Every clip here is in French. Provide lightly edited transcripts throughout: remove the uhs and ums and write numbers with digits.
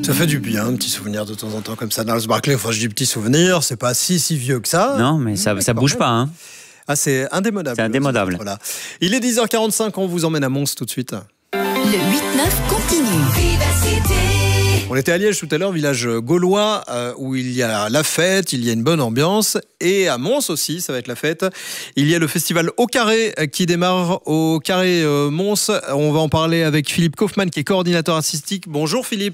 Ça fait du bien, un petit souvenir de temps en temps comme ça. Gnarls Barkley, enfin je dis petit souvenir, c'est pas si vieux que ça. Non, mais ça bouge pas. Hein. Ah, c'est indémodable. C'est indémodable. Il est 10h45, on vous emmène à Mons tout de suite. Le 8-9 continue. On était à Liège tout à l'heure, village gaulois, où il y a la fête, il y a une bonne ambiance. Et à Mons aussi, ça va être la fête. Il y a le festival Au Carré qui démarre au Carré Mons. On va en parler avec Philippe Kaufmann, qui est coordinateur artistique. Bonjour Philippe.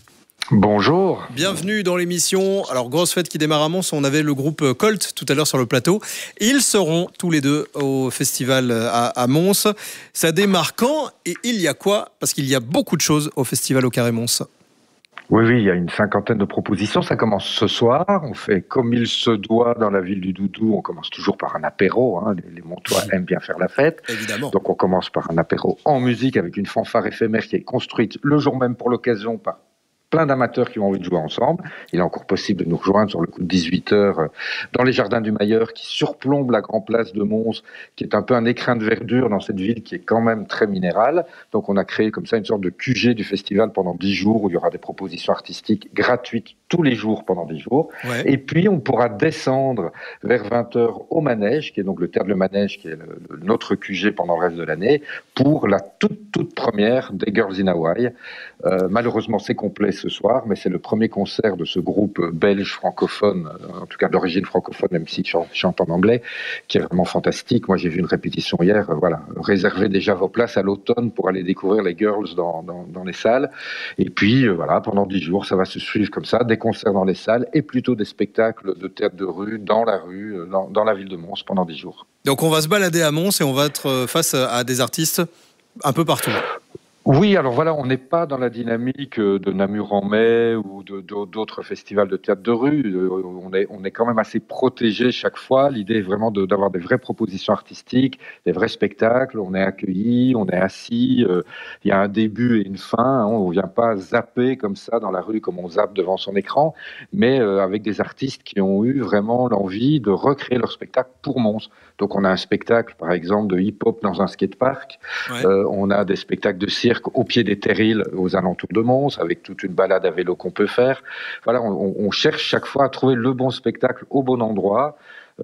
Bonjour. Bienvenue dans l'émission. Alors, grosse fête qui démarre à Mons. On avait le groupe Colt tout à l'heure sur le plateau. Ils seront tous les deux au festival à Mons. Ça démarre quand et il y a quoi? Parce qu'il y a beaucoup de choses au festival Au Carré Mons. Oui, il y a une cinquantaine de propositions. Ça commence ce soir. On fait comme il se doit dans la ville du Doudou. On commence toujours par un apéro. Hein. Les Montois aiment bien faire la fête. Évidemment. Donc on commence par un apéro en musique avec une fanfare éphémère qui est construite le jour même pour l'occasion par plein d'amateurs qui ont envie de jouer ensemble. Il est encore possible de nous rejoindre sur le coup de 18h dans les jardins du Mailleur qui surplombent la grande place de Mons, qui est un peu un écrin de verdure dans cette ville qui est quand même très minérale. Donc on a créé comme ça une sorte de QG du festival pendant 10 jours où il y aura des propositions artistiques gratuites tous les jours pendant 10 jours. Ouais. Et puis on pourra descendre vers 20h au Manège, qui est donc le Théâtre Le Manège, qui est notre QG pendant le reste de l'année, pour la toute première des Girls in Hawaii. Malheureusement c'est complet ce soir, mais c'est le premier concert de ce groupe belge francophone, en tout cas d'origine francophone, même si je chante en anglais, qui est vraiment fantastique. Moi, j'ai vu une répétition hier. Voilà, réservez déjà vos places à l'automne pour aller découvrir les girls dans les salles. Et puis, voilà, pendant 10 jours, ça va se suivre comme ça, des concerts dans les salles et plutôt des spectacles de théâtre de rue, dans la rue, dans la ville de Mons pendant 10 jours. Donc, on va se balader à Mons et on va être face à des artistes un peu partout. Oui, alors voilà, on n'est pas dans la dynamique de Namur en mai ou d'autres festivals de théâtre de rue. On est quand même assez protégé chaque fois. L'idée est vraiment d'avoir des vraies propositions artistiques, des vrais spectacles. On est accueillis, on est assis. Il y a un début et une fin. Hein, on ne vient pas zapper comme ça dans la rue comme on zappe devant son écran, mais avec des artistes qui ont eu vraiment l'envie de recréer leur spectacle pour Mons. Donc on a un spectacle, par exemple, de hip-hop dans un skatepark. Ouais. On a des spectacles de cirque au pied des terrils aux alentours de Mons, avec toute une balade à vélo qu'on peut faire. Voilà, on cherche chaque fois à trouver le bon spectacle au bon endroit.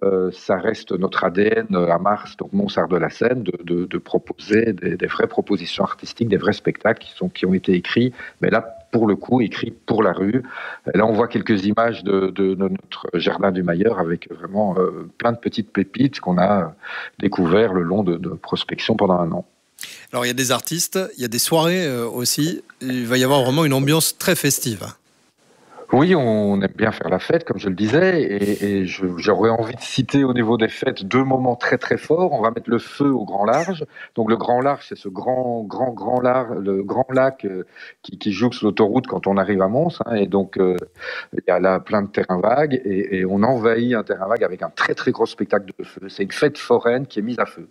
Ça reste notre ADN à Mars, donc Mons Arts de la Seine, de proposer des vraies propositions artistiques, des vrais spectacles qui ont été écrits, mais là, pour le coup, écrits pour la rue. Et là, on voit quelques images de notre jardin du Mailleur avec vraiment plein de petites pépites qu'on a découvert le long de prospection pendant un an. Alors, il y a des artistes, il y a des soirées aussi. Il va y avoir vraiment une ambiance très festive. Oui, on aime bien faire la fête, comme je le disais, et j'aurais envie de citer au niveau des fêtes 2 moments très très forts. On va mettre le feu au Grand Large. Donc le Grand Large, c'est ce grand lac qui jouxte l'autoroute quand on arrive à Mons. Hein, et donc il y a là plein de terrains vagues et on envahit un terrain vague avec un très très gros spectacle de feu. C'est une fête foraine qui est mise à feu.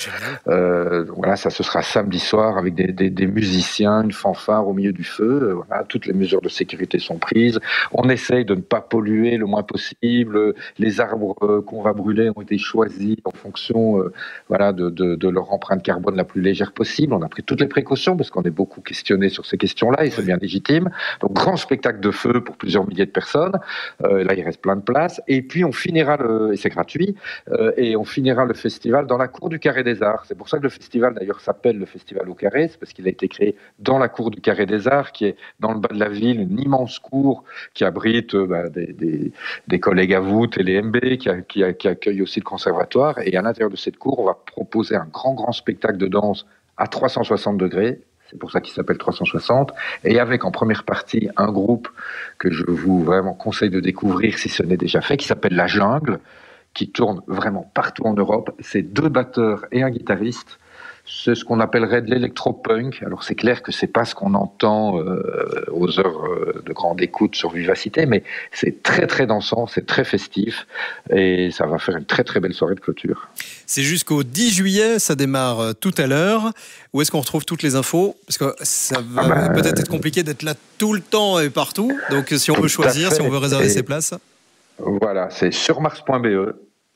Voilà, ça ce sera samedi soir avec des musiciens, une fanfare au milieu du feu. Voilà, toutes les mesures de sécurité sont prises. On essaye de ne pas polluer le moins possible. Les arbres qu'on va brûler ont été choisis en fonction voilà, de leur empreinte carbone la plus légère possible. On a pris toutes les précautions parce qu'on est beaucoup questionné sur ces questions-là et c'est bien légitime. Donc grand spectacle de feu pour plusieurs milliers de personnes. Là, il reste plein de places. Et puis on finira et c'est gratuit. Et on finira le festival dans la cour du Carré des Arts. C'est pour ça que le festival d'ailleurs s'appelle le Festival au Carré, c'est parce qu'il a été créé dans la cour du Carré des Arts, qui est dans le bas de la ville, une immense cour qui abrite des collègues à vous, TéléMB, qui accueille aussi le conservatoire. Et à l'intérieur de cette cour, on va proposer un grand spectacle de danse à 360 degrés. C'est pour ça qu'il s'appelle 360. Et avec en première partie un groupe que je vous vraiment conseille de découvrir si ce n'est déjà fait, qui s'appelle La Jungle, qui tourne vraiment partout en Europe. C'est 2 batteurs et un guitariste. C'est ce qu'on appellerait de l'électro-punk. Alors c'est clair que c'est pas ce qu'on entend aux heures de grande écoute sur Vivacité, mais c'est très très dansant, c'est très festif et ça va faire une très très belle soirée de clôture. C'est jusqu'au 10 juillet, ça démarre tout à l'heure. Où est-ce qu'on retrouve toutes les infos? Parce que ça va peut-être être compliqué d'être là tout le temps et partout. Donc si on veut choisir, si on veut réserver ses places. Voilà, c'est sur mars.be.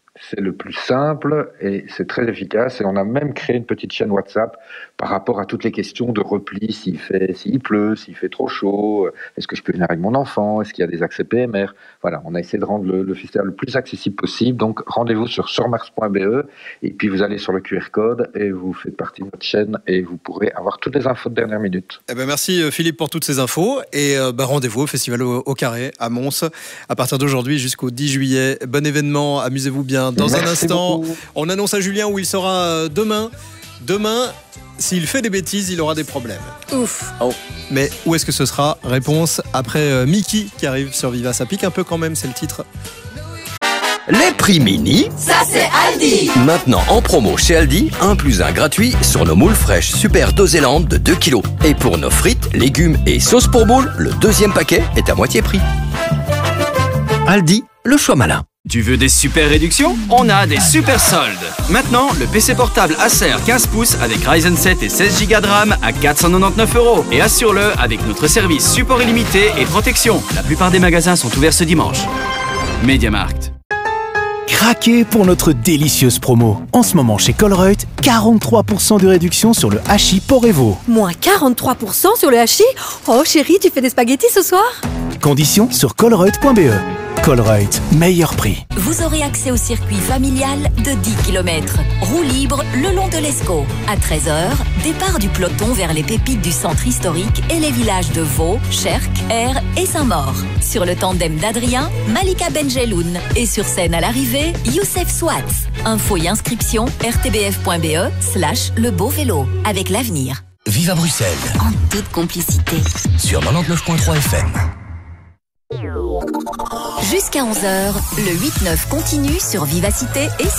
c'est le plus simple et c'est très efficace. Et on a même créé une petite chaîne WhatsApp par rapport à toutes les questions de repli, s'il pleut, s'il fait trop chaud, est-ce que je peux venir avec mon enfant, est-ce qu'il y a des accès PMR. Voilà, on a essayé de rendre le festival le plus accessible possible. Donc rendez-vous sur surmars.be et puis vous allez sur le QR code et vous faites partie de notre chaîne et vous pourrez avoir toutes les infos de dernière minute. Eh ben merci Philippe pour toutes ces infos et rendez-vous au Festival au Carré à Mons à partir d'aujourd'hui jusqu'au 10 juillet. Bon événement, amusez-vous bien. Dans un instant, beaucoup. On annonce à Julien où il sera demain. Demain, s'il fait des bêtises, il aura des problèmes. Ouf. Oh. Mais où est-ce que ce sera? Réponse après Mickey qui arrive sur Viva. Ça pique un peu quand même, c'est le titre. Les prix mini, ça c'est Aldi. Maintenant en promo chez Aldi, 1 + 1 gratuit sur nos moules fraîches Super Dosélande de 2 kg. Et pour nos frites, légumes et sauces pour moules, le 2e paquet est à moitié prix. Aldi, le choix malin. Tu veux des super réductions? On a des super soldes. Maintenant, le PC portable Acer 15 pouces avec Ryzen 7 et 16 Go de RAM à 499 €. Et assure-le avec notre service support illimité et protection. La plupart des magasins sont ouverts ce dimanche. MediaMarkt. Craquez pour notre délicieuse promo. En ce moment chez Colruyt, 43% de réduction sur le hachis Porevo. Moins 43% sur le hachis? Oh chérie, tu fais des spaghettis ce soir? Conditions sur colruyt.be. Colruyt, meilleur prix. Vous aurez accès au circuit familial de 10 km. Roue libre le long de l'Escaut. À 13h, départ du peloton vers les pépites du centre historique et les villages de Vaux, Cherc, Aire et Saint-Maur. Sur le tandem d'Adrien, Malika Benjeloun. Et sur scène à l'arrivée, Youssef Swatz. Info et inscription rtbf.be/le beau vélo. Avec l'avenir. Viva Bruxelles. En toute complicité. Sur 99.3 FM. Jusqu'à 11h, le 8-9 continue sur Vivacité et sur